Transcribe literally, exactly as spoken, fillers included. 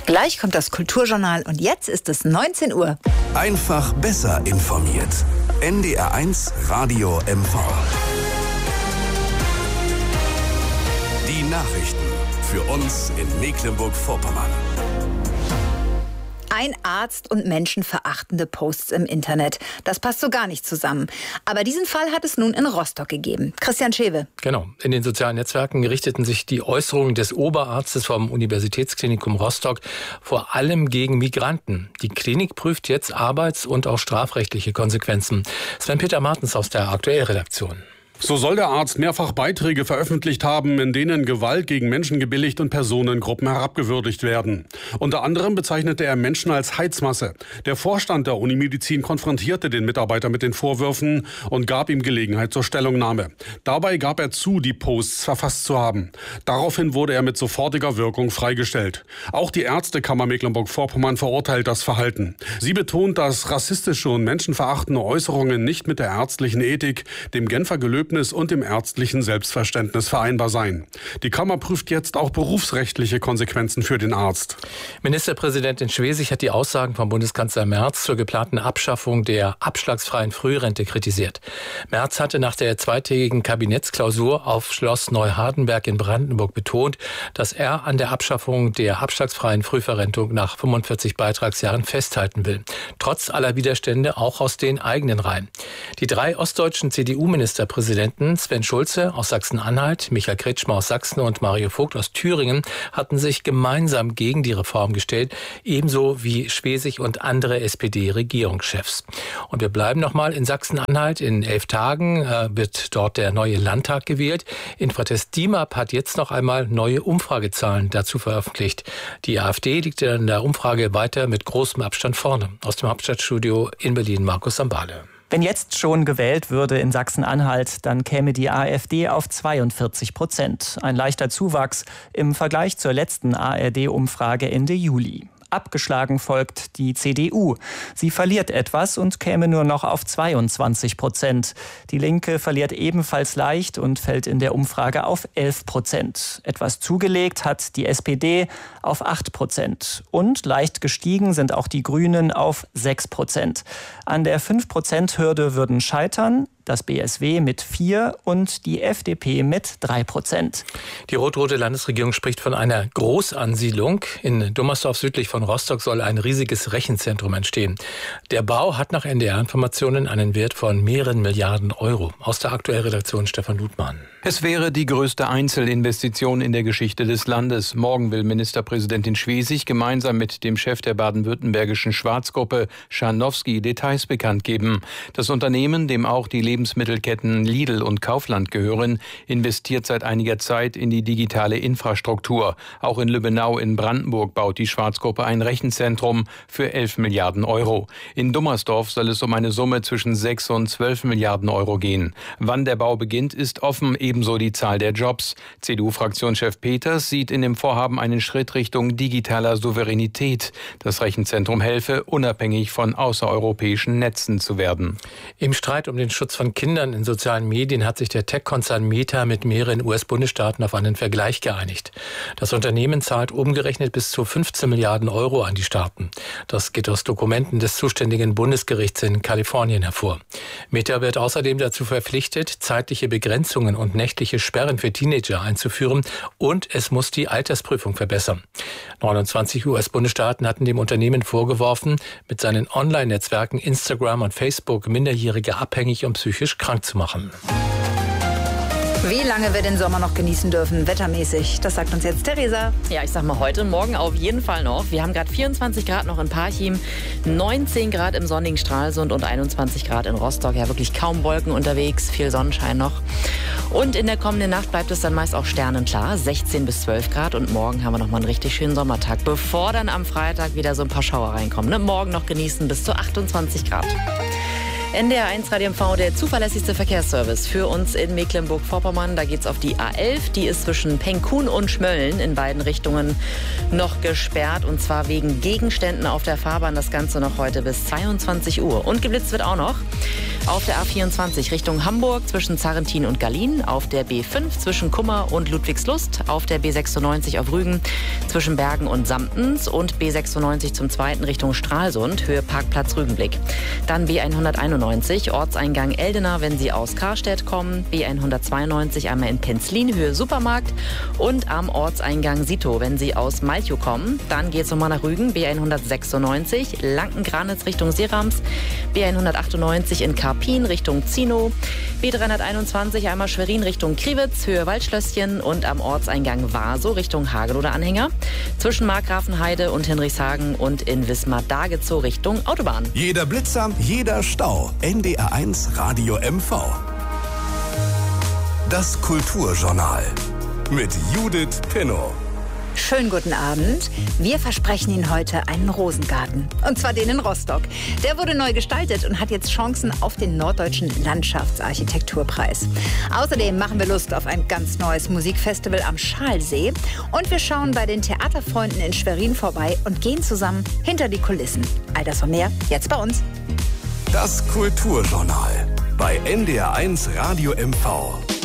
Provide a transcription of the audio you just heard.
Gleich kommt das Kulturjournal und jetzt ist es neunzehn Uhr. Einfach besser informiert. N D R eins Radio M V. Die Nachrichten für uns in Mecklenburg-Vorpommern. Ein Arzt und menschenverachtende Posts im Internet. Das passt so gar nicht zusammen. Aber diesen Fall hat es nun in Rostock gegeben. Christian Schewe. Genau. In den sozialen Netzwerken richteten sich die Äußerungen des Oberarztes vom Universitätsklinikum Rostock vor allem gegen Migranten. Die Klinik prüft jetzt arbeits- und auch strafrechtliche Konsequenzen. Sven-Peter Martens aus der Aktuell-Redaktion. So soll der Arzt mehrfach Beiträge veröffentlicht haben, in denen Gewalt gegen Menschen gebilligt und Personengruppen herabgewürdigt werden. Unter anderem bezeichnete er Menschen als Heizmasse. Der Vorstand der Unimedizin konfrontierte den Mitarbeiter mit den Vorwürfen und gab ihm Gelegenheit zur Stellungnahme. Dabei gab er zu, die Posts verfasst zu haben. Daraufhin wurde er mit sofortiger Wirkung freigestellt. Auch die Ärztekammer Mecklenburg-Vorpommern verurteilt das Verhalten. Sie betont, dass rassistische und menschenverachtende Äußerungen nicht mit der ärztlichen Ethik, dem Genfer Gelöbnis und dem ärztlichen Selbstverständnis vereinbar seien. Die Kammer prüft jetzt auch berufsrechtliche Konsequenzen für den Arzt. Ministerpräsidentin Schwesig hat die Aussagen von Bundeskanzler Merz zur geplanten Abschaffung der abschlagsfreien Frührente kritisiert. Merz hatte nach der zweitägigen Kabinettsklausur auf Schloss Neuhardenberg in Brandenburg betont, dass er an der Abschaffung der abschlagsfreien Frühverrentung nach fünfundvierzig Beitragsjahren festhalten will. Trotz aller Widerstände auch aus den eigenen Reihen. Die drei ostdeutschen C D U-Ministerpräsidenten Sven Schulze aus Sachsen-Anhalt, Michael Kretschmer aus Sachsen und Mario Vogt aus Thüringen hatten sich gemeinsam gegen die Reform gestellt, ebenso wie Schwesig und andere S P D-Regierungschefs. Und wir bleiben nochmal in Sachsen-Anhalt. In elf Tagen äh, wird dort der neue Landtag gewählt. Infratest DIMAP hat jetzt noch einmal neue Umfragezahlen dazu veröffentlicht. Die AfD liegt in der Umfrage weiter mit großem Abstand vorne. Aus dem Hauptstadtstudio in Berlin, Markus Sambale. Wenn jetzt schon gewählt würde in Sachsen-Anhalt, dann käme die AfD auf zweiundvierzig Prozent. Ein leichter Zuwachs im Vergleich zur letzten A R D-Umfrage Ende Juli. Abgeschlagen folgt die C D U. Sie verliert etwas und käme nur noch auf zweiundzwanzig Prozent. Die Linke verliert ebenfalls leicht und fällt in der Umfrage auf elf Prozent. Etwas zugelegt hat die S P D auf acht Prozent. Und leicht gestiegen sind auch die Grünen auf sechs Prozent. An der fünf Prozent Hürde würden scheitern das B S W mit vier und die F D P mit drei Prozent. Die rot-rote Landesregierung spricht von einer Großansiedlung. In Dummersdorf südlich von Rostock soll ein riesiges Rechenzentrum entstehen. Der Bau hat nach N D R-Informationen einen Wert von mehreren Milliarden Euro. Aus der Aktuell-Redaktion Stefan Ludmann. Es wäre die größte Einzelinvestition in der Geschichte des Landes. Morgen will Ministerpräsidentin Schwesig gemeinsam mit dem Chef der baden-württembergischen Schwarzgruppe Scharnowski Details bekannt geben. Das Unternehmen, dem auch die Lebensmittelketten Lidl und Kaufland gehören, investiert seit einiger Zeit in die digitale Infrastruktur. Auch in Lübbenau in Brandenburg baut die Schwarzgruppe ein Rechenzentrum für elf Milliarden Euro. In Dummersdorf soll es um eine Summe zwischen sechs und zwölf Milliarden Euro gehen. Wann der Bau beginnt, ist offen, ebenso die Zahl der Jobs. C D U-Fraktionschef Peters sieht in dem Vorhaben einen Schritt Richtung digitaler Souveränität. Das Rechenzentrum helfe, unabhängig von außereuropäischen Netzen zu werden. Im Streit um den Schutz von Kindern in sozialen Medien hat sich der Tech-Konzern Meta mit mehreren U S-Bundesstaaten auf einen Vergleich geeinigt. Das Unternehmen zahlt umgerechnet bis zu fünfzehn Milliarden Euro an die Staaten. Das geht aus Dokumenten des zuständigen Bundesgerichts in Kalifornien hervor. Meta wird außerdem dazu verpflichtet, zeitliche Begrenzungen und nächtliche Sperren für Teenager einzuführen und es muss die Altersprüfung verbessern. neunundzwanzig U S-Bundesstaaten hatten dem Unternehmen vorgeworfen, mit seinen Online-Netzwerken Instagram und Facebook Minderjährige abhängig und psychisch krank zu machen. Wie lange wir den Sommer noch genießen dürfen, wettermäßig, das sagt uns jetzt Theresa. Ja, ich sag mal heute und morgen auf jeden Fall noch. Wir haben gerade vierundzwanzig Grad noch in Parchim, neunzehn Grad im sonnigen Stralsund und einundzwanzig Grad in Rostock. Ja, wirklich kaum Wolken unterwegs, viel Sonnenschein noch. Und in der kommenden Nacht bleibt es dann meist auch sternenklar, sechzehn bis zwölf Grad. Und morgen haben wir noch mal einen richtig schönen Sommertag, bevor dann am Freitag wieder so ein paar Schauer reinkommen. Ne? Morgen noch genießen bis zu achtundzwanzig Grad. N D R eins Radio M V, der zuverlässigste Verkehrsservice für uns in Mecklenburg-Vorpommern. Da geht's auf die A elf. Die ist zwischen Penkhuhn und Schmölln in beiden Richtungen noch gesperrt. Und zwar wegen Gegenständen auf der Fahrbahn. Das Ganze noch heute bis zweiundzwanzig Uhr. Und geblitzt wird auch noch auf der A vierundzwanzig Richtung Hamburg zwischen Zarrentin und Gallien. Auf der B fünf zwischen Kummer und Ludwigslust. Auf der B sechsundneunzig auf Rügen zwischen Bergen und Samtens. Und B sechsundneunzig zum zweiten Richtung Stralsund, Höhe Parkplatz Rügenblick. Dann B hunderteinundneunzig, Ortseingang Eldena, wenn Sie aus Karstedt kommen. B hundertzweiundneunzig einmal in Penzlin, Höhe Supermarkt. Und am Ortseingang Sito, wenn Sie aus Malchow kommen. Dann geht es nochmal nach Rügen, B hundertsechsundneunzig, Lanken-Granitz Richtung Seerams. B hundertachtundneunzig in Karpin Richtung Zino. B dreihunderteinundzwanzig einmal Schwerin Richtung Kriwitz, Höhe Waldschlösschen. Und am Ortseingang Vaso Richtung Hagel oder Anhänger. Zwischen Markgrafenheide und Hinrichshagen und in Wismar-Dagezow Richtung Autobahn. Jeder Blitzer, jeder Stau. N D R eins Radio M V. Das Kulturjournal mit Judith Pinnow. Schönen guten Abend. Wir versprechen Ihnen heute einen Rosengarten. Und zwar den in Rostock. Der wurde neu gestaltet und hat jetzt Chancen auf den Norddeutschen Landschaftsarchitekturpreis. Außerdem machen wir Lust auf ein ganz neues Musikfestival am Schalsee. Und wir schauen bei den Theaterfreunden in Schwerin vorbei und gehen zusammen hinter die Kulissen. All das und mehr jetzt bei uns. Das Kulturjournal bei N D R eins Radio M V.